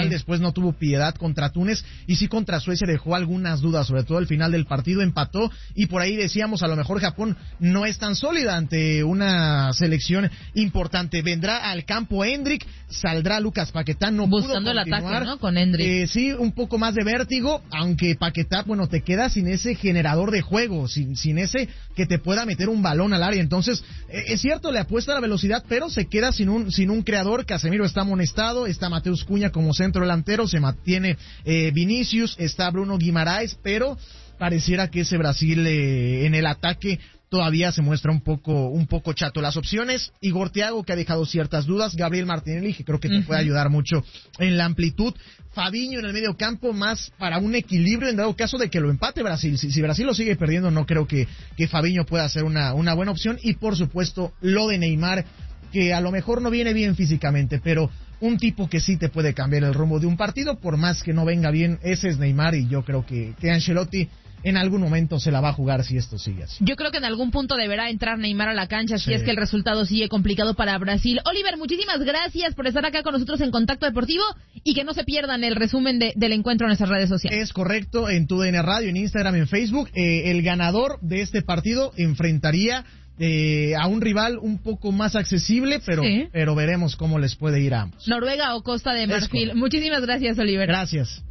Mundial, después no tuvo piedad contra Túnez, y sí contra Suecia dejó algunas dudas, sobre todo al final del partido, empató, y por ahí decíamos, a lo mejor Japón no es tan sólida ante una selección importante. Vendrá al campo Endrick, saldrá Lucas Paquetá, no buscando pudo el ataque, ¿no? Con Endrick. Sí, un poco más de vértigo, aunque Paquetá, bueno, te queda sin ese generador de juego, sin ese que te pueda meter un balón al área. Entonces, es cierto, le apuesta a la velocidad, pero se queda sin un creador. Casemiro está amonestado, está Mateus Cunha como centro delantero, se mantiene Vinicius, está Bruno Guimaraes, pero pareciera que ese Brasil en el ataque todavía se muestra un poco chato. Las opciones, Igor Thiago, que ha dejado ciertas dudas, Gabriel Martinelli, que creo que te puede ayudar mucho en la amplitud, Fabinho en el medio campo, más para un equilibrio en dado caso de que lo empate Brasil. Si Brasil lo sigue perdiendo, no creo que Fabinho pueda ser una buena opción, y por supuesto lo de Neymar, que a lo mejor no viene bien físicamente, pero un tipo que sí te puede cambiar el rumbo de un partido, por más que no venga bien, ese es Neymar, y yo creo que Ancelotti en algún momento se la va a jugar si esto sigue así. Yo creo que en algún punto deberá entrar Neymar a la cancha si es que el resultado sigue complicado para Brasil. Oliver, muchísimas gracias por estar acá con nosotros en Contacto Deportivo, y que no se pierdan el resumen del encuentro en nuestras redes sociales. Es correcto, en TUDN Radio, en Instagram, en Facebook. El ganador de este partido enfrentaría a un rival un poco más accesible, pero veremos cómo les puede ir a ambos. Noruega o Costa de Marfil. Muchísimas gracias, Oliver. Gracias.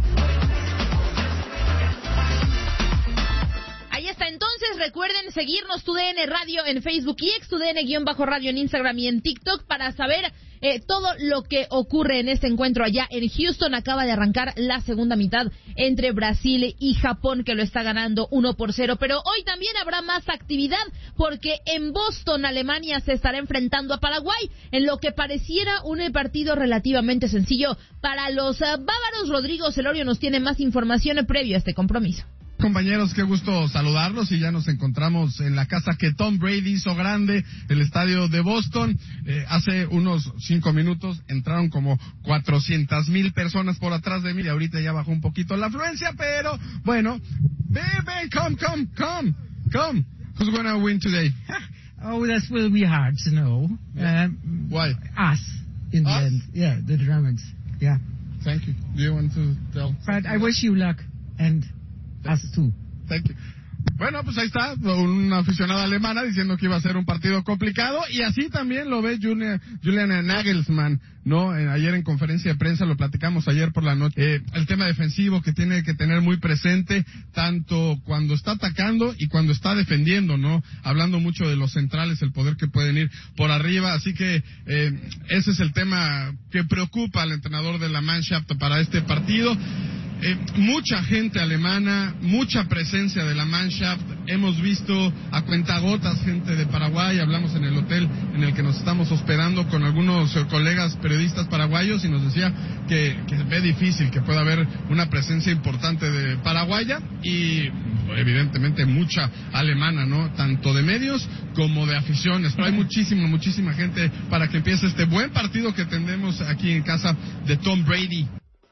Entonces recuerden seguirnos TUDN Radio en Facebook y TUDN-radio en Instagram y en TikTok para saber todo lo que ocurre en este encuentro allá en Houston. Acaba de arrancar la segunda mitad entre Brasil y Japón, que lo está ganando 1-0, pero hoy también habrá más actividad porque en Boston, Alemania, se estará enfrentando a Paraguay en lo que pareciera un partido relativamente sencillo para los bávaros. Rodrigo Celorio nos tiene más información previo a este compromiso. Compañeros, qué gusto saludarlos, y ya nos encontramos en la casa que Tom Brady hizo grande, el estadio de Boston. Hace unos 5 minutos entraron como 400,000 personas por atrás de mí, y ahorita ya bajó un poquito la afluencia, pero bueno, ven, come. Who's gonna win today? Oh, that will be hard to know. Why? Us, in the end. Yeah, the Germans. Yeah. Thank you. Do you want to tell? But I wish you luck, and us too. Thank you. Bueno, pues ahí está, una aficionada alemana diciendo que iba a ser un partido complicado, y así también lo ve Julian Nagelsmann, ¿no? Ayer en conferencia de prensa, lo platicamos ayer por la noche, el tema defensivo que tiene que tener muy presente, tanto cuando está atacando y cuando está defendiendo, ¿no? Hablando mucho de los centrales, el poder que pueden ir por arriba, así que ese es el tema que preocupa al entrenador de la Mannschaft para este partido. Mucha gente alemana, mucha presencia de la Mannschaft. Hemos visto a cuentagotas gente de Paraguay. Hablamos en el hotel en el que nos estamos hospedando con algunos colegas periodistas paraguayos, y nos decía que ve difícil que pueda haber una presencia importante de paraguaya, y evidentemente mucha alemana, ¿no? Tanto de medios como de aficiones. Pero hay muchísima gente para que empiece este buen partido que tendremos aquí en casa de Tom Brady.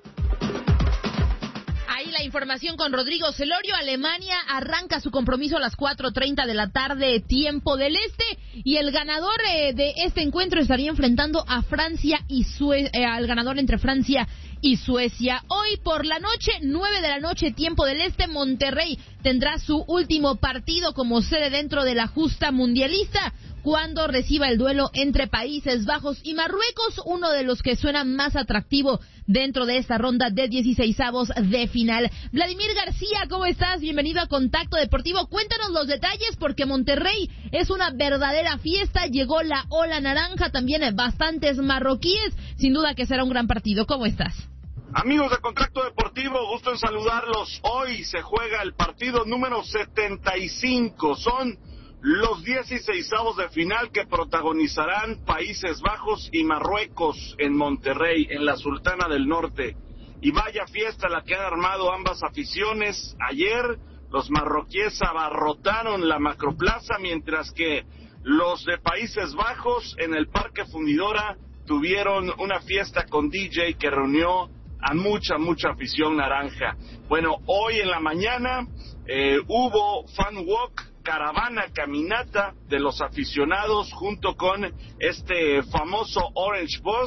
La información con Rodrigo Celorio. Alemania arranca su compromiso a las 4:30 de la tarde, tiempo del este, y el ganador de este encuentro estaría enfrentando a Francia y al ganador entre Francia y Suecia. Hoy por la noche, 9 de la noche, tiempo del este, Monterrey tendrá su último partido como sede dentro de la justa mundialista, cuando reciba el duelo entre Países Bajos y Marruecos, uno de los que suena más atractivo dentro de esta ronda de 16avos de final. Vladimir García, ¿cómo estás? Bienvenido a Contacto Deportivo. Cuéntanos los detalles, porque Monterrey es una verdadera fiesta. Llegó la ola naranja, también bastantes marroquíes. Sin duda que será un gran partido. ¿Cómo estás? Amigos de Contacto Deportivo, gusto en saludarlos. Hoy se juega el partido número 75. Son los 16avos de final que protagonizarán Países Bajos y Marruecos en Monterrey, en la Sultana del Norte. Y vaya fiesta la que han armado ambas aficiones. Ayer los marroquíes abarrotaron la Macroplaza, mientras que los de Países Bajos en el Parque Fundidora tuvieron una fiesta con DJ que reunió a mucha afición naranja. Bueno, hoy en la mañana hubo fan walk, caravana, caminata de los aficionados junto con este famoso Orange Bus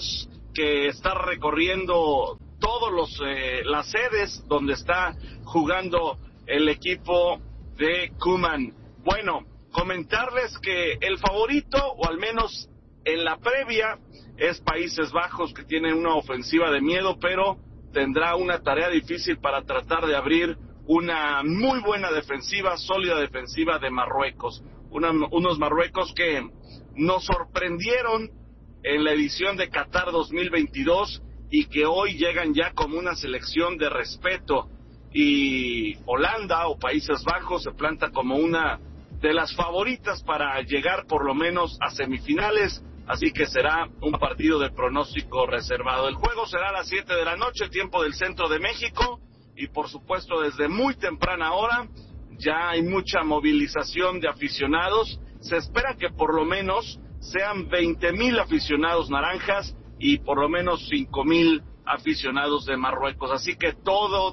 que está recorriendo todos las sedes donde está jugando el equipo de Koeman. Bueno, comentarles que el favorito, o al menos en la previa, es Países Bajos, que tiene una ofensiva de miedo, pero tendrá una tarea difícil para tratar de abrir una muy buena defensiva, sólida defensiva de Marruecos. Unos Marruecos que nos sorprendieron en la edición de Qatar 2022 y que hoy llegan ya como una selección de respeto. Y Holanda o Países Bajos se planta como una de las favoritas para llegar por lo menos a semifinales, así que será un partido de pronóstico reservado. El juego será a las 7 de la noche, tiempo del centro de México, y por supuesto desde muy temprana hora ya hay mucha movilización de aficionados. Se espera que por lo menos sean 20,000 aficionados naranjas y por lo menos 5,000 aficionados de Marruecos. Así que todo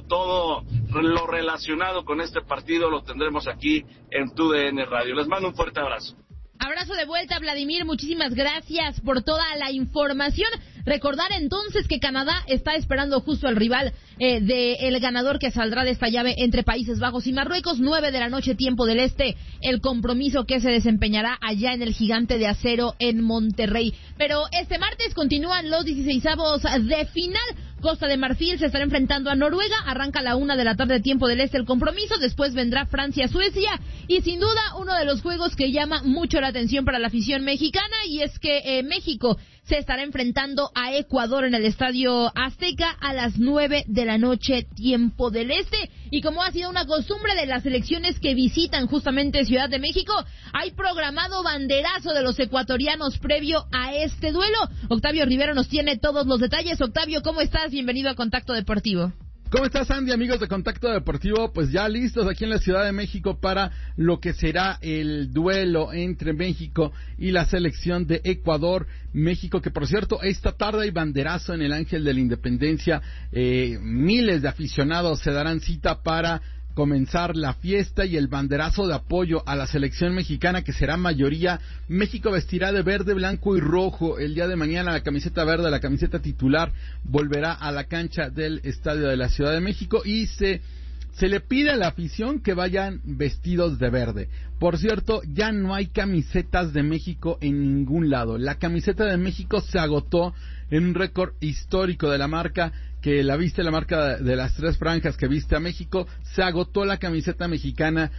lo relacionado con este partido lo tendremos aquí en TUDN Radio. Les mando un fuerte abrazo. Abrazo de vuelta, Vladimir. Muchísimas gracias por toda la información. Recordar entonces que Canadá está esperando justo al rival del ganador que saldrá de esta llave entre Países Bajos y Marruecos. 9 de la noche, tiempo del este, el compromiso que se desempeñará allá en el Gigante de Acero en Monterrey. Pero este martes continúan los 16avos de final. Costa de Marfil se estará enfrentando a Noruega. Arranca a la 1 de la tarde, tiempo del este, el compromiso. Después vendrá Francia-Suecia. Y sin duda, uno de los juegos que llama mucho la atención para la afición mexicana, y es que México se estará enfrentando a Ecuador en el Estadio Azteca a las 9 de la noche, tiempo del este. Y como ha sido una costumbre de las selecciones que visitan justamente Ciudad de México, hay programado banderazo de los ecuatorianos previo a este duelo. Octavio Rivera nos tiene todos los detalles. Octavio, ¿cómo estás? Bienvenido a Contacto Deportivo. ¿Cómo estás, Andy, amigos de Contacto Deportivo? Pues ya listos aquí en la Ciudad de México para lo que será el duelo entre México y la selección de Ecuador. México, que por cierto, esta tarde hay banderazo en el Ángel de la Independencia. Miles de aficionados se darán cita para comenzar la fiesta y el banderazo de apoyo a la selección mexicana, que será mayoría. México vestirá de verde, blanco y rojo el día de mañana. La camiseta verde, la camiseta titular, volverá a la cancha del Estadio de la Ciudad de México y se le pide a la afición que vayan vestidos de verde. Por cierto, ya no hay camisetas de México en ningún lado. La camiseta de México se agotó en un récord histórico de la marca que la viste, la marca de las 3 franjas que viste a México. Se agotó la camiseta mexicana.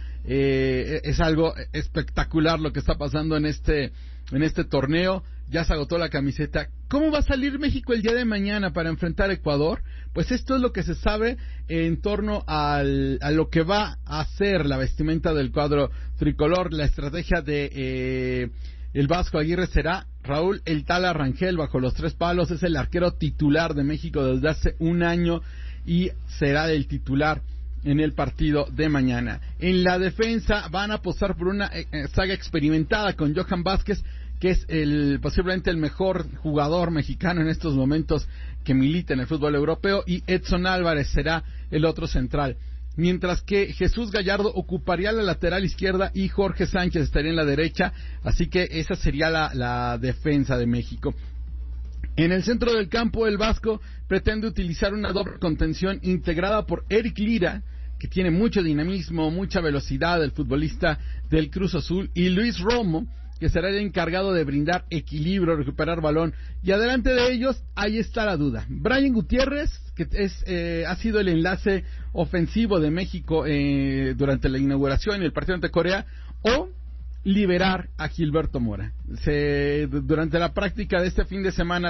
Es algo espectacular lo que está pasando en este torneo. Ya se agotó la camiseta. ¿Cómo va a salir México el día de mañana para enfrentar a Ecuador? Pues esto es lo que se sabe en torno a lo que va a hacer la vestimenta del cuadro tricolor. La estrategia de el Vasco Aguirre será Raúl El Tala Rangel bajo los 3 palos. Es el arquero titular de México desde hace un año y será el titular en el partido de mañana. En la defensa van a apostar por una saga experimentada con Johan Vázquez, que es posiblemente el mejor jugador mexicano en estos momentos que milita en el fútbol europeo, y Edson Álvarez será el otro central. Mientras que Jesús Gallardo ocuparía la lateral izquierda y Jorge Sánchez estaría en la derecha, así que esa sería la defensa de México. En el centro del campo, el Vasco pretende utilizar una doble contención integrada por Eric Lira, que tiene mucho dinamismo, mucha velocidad, el futbolista del Cruz Azul, y Luis Romo, que será el encargado de brindar equilibrio, recuperar balón. Y adelante de ellos, ahí está la duda. Brian Gutiérrez, que ha sido el enlace ofensivo de México durante la inauguración y el partido ante Corea, o liberar a Gilberto Mora. Durante la práctica de este fin de semana,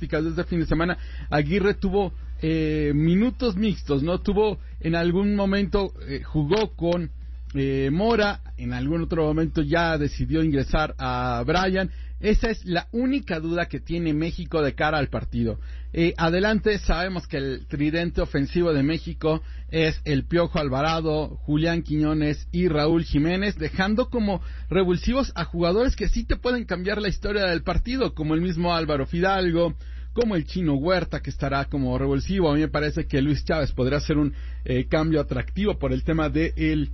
Aguirre tuvo minutos mixtos, ¿no? En algún momento jugó con Mora, en algún otro momento ya decidió ingresar a Brian. Esa es la única duda que tiene México de cara al partido. Adelante, sabemos que el tridente ofensivo de México es el Piojo Alvarado, Julián Quiñones y Raúl Jiménez, dejando como revulsivos a jugadores que sí te pueden cambiar la historia del partido, como el mismo Álvaro Fidalgo, como el Chino Huerta, que estará como revulsivo. A mí me parece que Luis Chávez podría ser un cambio atractivo por el tema de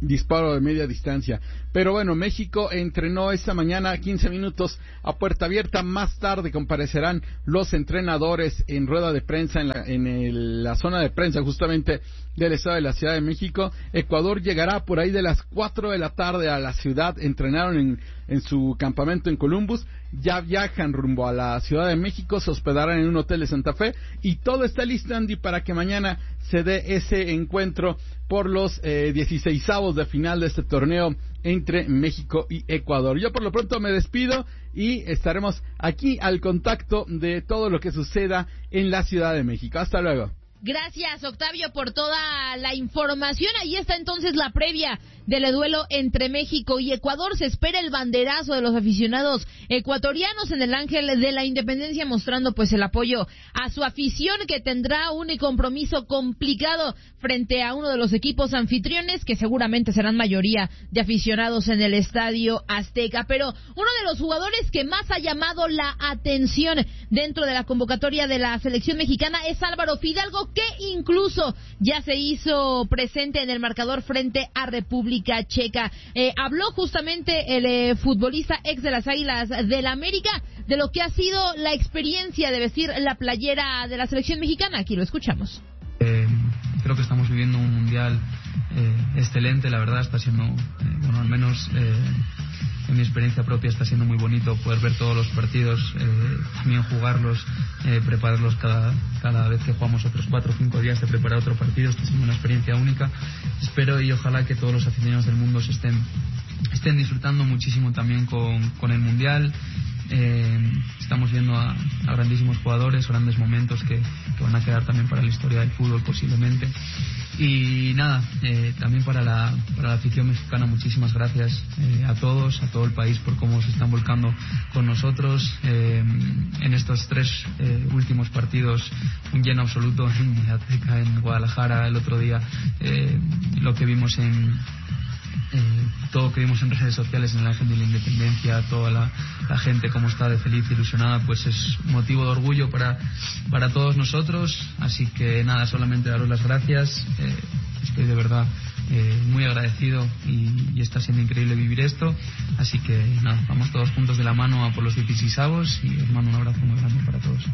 disparo de media distancia. Pero bueno, México entrenó esta mañana 15 minutos a puerta abierta. Más tarde comparecerán los entrenadores en rueda de prensa en la zona de prensa justamente del estado de la Ciudad de México. Ecuador llegará por ahí de las 4 de la tarde a la ciudad. Entrenaron en su campamento en Columbus. Ya viajan rumbo a la Ciudad de México, se hospedarán en un hotel de Santa Fe y todo está listo, Andy, para que mañana se dé ese encuentro por los 16avos de final de este torneo entre México y Ecuador. Yo por lo pronto me despido y estaremos aquí al contacto de todo lo que suceda en la Ciudad de México. Hasta luego. Gracias, Octavio, por toda la información. Ahí está entonces la previa del duelo entre México y Ecuador. Se espera el banderazo de los aficionados ecuatorianos en el Ángel de la Independencia, mostrando pues el apoyo a su afición, que tendrá un compromiso complicado frente a uno de los equipos anfitriones, que seguramente serán mayoría de aficionados en el Estadio Azteca. Pero uno de los jugadores que más ha llamado la atención dentro de la convocatoria de la selección mexicana es Álvaro Fidalgo, que incluso ya se hizo presente en el marcador frente a República Checa. Habló justamente el futbolista ex de las Águilas del América de lo que ha sido la experiencia de vestir la playera de la selección mexicana. Aquí lo escuchamos. Creo que estamos viviendo un mundial excelente, la verdad está siendo, bueno, al menos en mi experiencia propia está siendo muy bonito poder ver todos los partidos, también jugarlos, prepararlos cada vez que jugamos otros 4 o 5 días de preparar otro partido. Está siendo una experiencia única. Espero y ojalá que todos los aficionados del mundo se estén disfrutando muchísimo también con el mundial. Estamos viendo a grandísimos jugadores, grandes momentos que van a quedar también para la historia del fútbol posiblemente. Y nada, también para la afición mexicana, muchísimas gracias a todos, a todo el país por cómo se están volcando con nosotros en estos 3 últimos partidos. Un lleno absoluto en Azteca, en Guadalajara el otro día, lo que vimos todo lo que vimos en redes sociales en el Ángel de la Independencia, toda la gente como está de feliz, ilusionada, pues es motivo de orgullo para todos nosotros. Así que nada, solamente daros las gracias. Estoy de verdad muy agradecido y está siendo increíble vivir esto. Así que nada, vamos todos juntos de la mano a por los 16avos y os mando un abrazo muy grande para todos.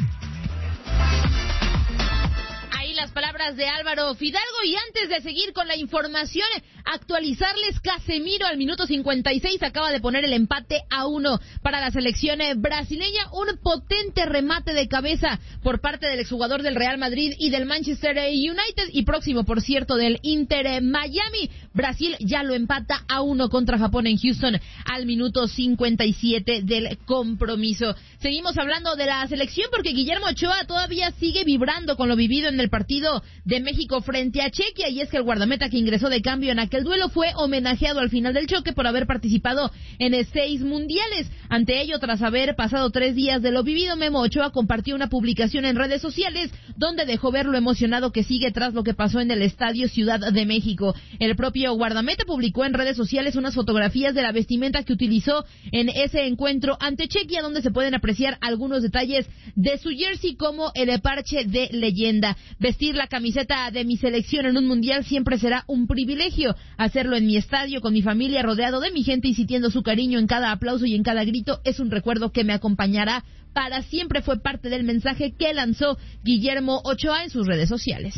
Las palabras de Álvaro Fidalgo. Y antes de seguir con la información, actualizarles: Casemiro al minuto 56 acaba de poner el empate a 1 para la selección brasileña. Un potente remate de cabeza por parte del exjugador del Real Madrid y del Manchester United, y próximo, por cierto, del Inter Miami. Brasil ya lo empata a 1 contra Japón en Houston al minuto 57 del compromiso. Seguimos hablando de la selección porque Guillermo Ochoa todavía sigue vibrando con lo vivido en el partido de México frente a Chequia, y es que el guardameta que ingresó de cambio en aquel duelo fue homenajeado al final del choque por haber participado en 6 mundiales. Ante ello, tras haber pasado 3 días de lo vivido, Memo Ochoa compartió una publicación en redes sociales donde dejó ver lo emocionado que sigue tras lo que pasó en el Estadio Ciudad de México. El propio guardameta publicó en redes sociales unas fotografías de la vestimenta que utilizó en ese encuentro ante Chequia, donde se pueden apreciar algunos detalles de su jersey, como el parche de leyenda. Vestir la camiseta de mi selección en un mundial siempre será un privilegio. Hacerlo en mi estadio, con mi familia, rodeado de mi gente y sintiendo su cariño en cada aplauso y en cada grito, es un recuerdo que me acompañará para siempre. Fue parte del mensaje que lanzó Guillermo Ochoa en sus redes sociales.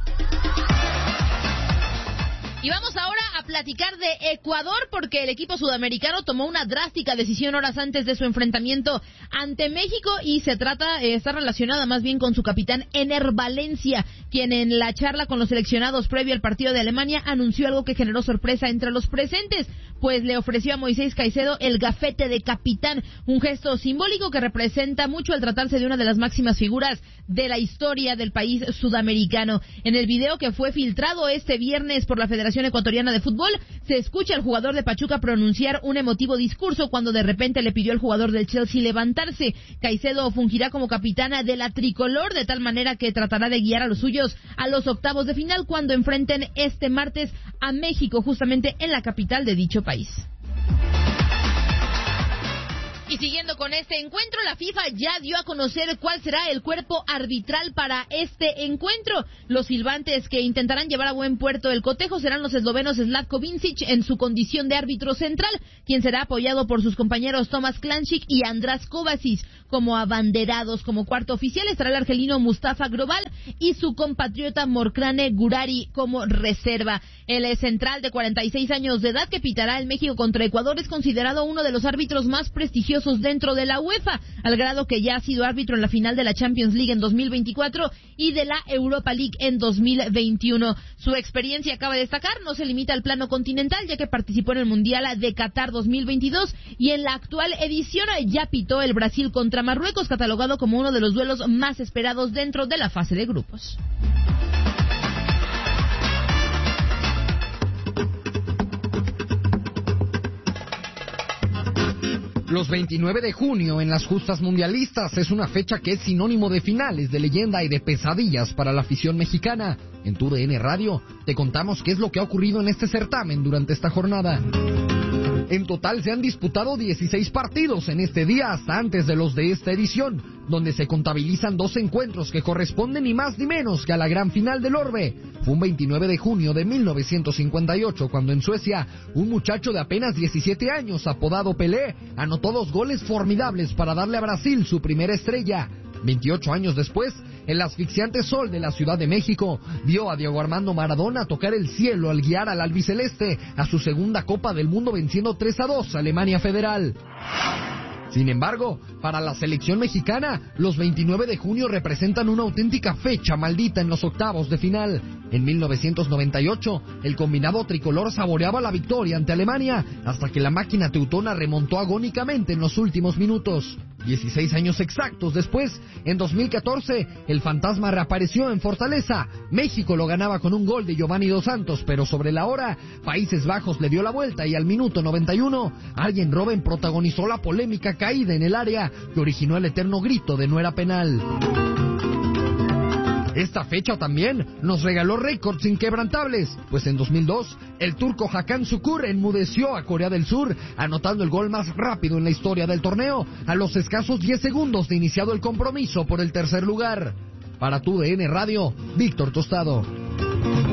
Y vamos ahora a platicar de Ecuador, porque el equipo sudamericano tomó una drástica decisión horas antes de su enfrentamiento ante México, y está relacionada más bien con su capitán Ener Valencia, quien en la charla con los seleccionados previo al partido de Alemania anunció algo que generó sorpresa entre los presentes, pues le ofreció a Moisés Caicedo el gafete de capitán, un gesto simbólico que representa mucho al tratarse de una de las máximas figuras de la historia del país sudamericano. En el video que fue filtrado este viernes por la Federación Ecuatoriana de Fútbol, se escucha al jugador de Pachuca pronunciar un emotivo discurso cuando de repente le pidió al jugador del Chelsea levantarse. Caicedo fungirá como capitana de la tricolor, de tal manera que tratará de guiar a los suyos a los octavos de final cuando enfrenten este martes a México, justamente en la capital de dicho país. Y siguiendo con este encuentro, la FIFA ya dio a conocer cuál será el cuerpo arbitral para este encuentro. Los silbantes que intentarán llevar a buen puerto el cotejo serán los eslovenos Slavko Vincic en su condición de árbitro central, quien será apoyado por sus compañeros Tomas Klanšík y András Kovačić como abanderados. Como cuarto oficial estará el argelino Mustafa Grobbal y su compatriota Morkrane Gurari como reserva. El central de 46 años de edad que pitará el México contra Ecuador es considerado uno de los árbitros más prestigiosos dentro de la UEFA, al grado que ya ha sido árbitro en la final de la Champions League en 2024 y de la Europa League en 2021. Su experiencia, cabe destacar, no se limita al plano continental, ya que participó en el Mundial de Qatar 2022 y en la actual edición ya pitó el Brasil contra Marruecos, catalogado como uno de los duelos más esperados dentro de la fase de grupos. Los 29 de junio en las justas mundialistas es una fecha que es sinónimo de finales, de leyenda y de pesadillas para la afición mexicana. En TUDN Radio te contamos qué es lo que ha ocurrido en este certamen durante esta jornada. En total se han disputado 16 partidos en este día hasta antes de los de esta edición, donde se contabilizan 2 encuentros que corresponden ni más ni menos que a la gran final del Orbe. Fue un 29 de junio de 1958 cuando en Suecia un muchacho de apenas 17 años apodado Pelé anotó 2 goles formidables para darle a Brasil su primera estrella. 28 años después, el asfixiante sol de la Ciudad de México vio a Diego Armando Maradona tocar el cielo al guiar al albiceleste a su segunda Copa del Mundo venciendo 3-2 a Alemania Federal. Sin embargo, para la selección mexicana, los 29 de junio representan una auténtica fecha maldita en los octavos de final. En 1998, el combinado tricolor saboreaba la victoria ante Alemania hasta que la máquina teutona remontó agónicamente en los últimos minutos. 16 años exactos después, en 2014, el fantasma reapareció en Fortaleza. México lo ganaba con un gol de Giovanni Dos Santos, pero sobre la hora, Países Bajos le dio la vuelta y al minuto 91, Arjen Robben protagonizó la polémica caída en el área que originó el eterno grito de no era penal. Esta fecha también nos regaló récords inquebrantables, pues en 2002 el turco Hakan Şükür enmudeció a Corea del Sur, anotando el gol más rápido en la historia del torneo, a los escasos 10 segundos de iniciado el compromiso por el tercer lugar. Para TUDN Radio, Víctor Tostado.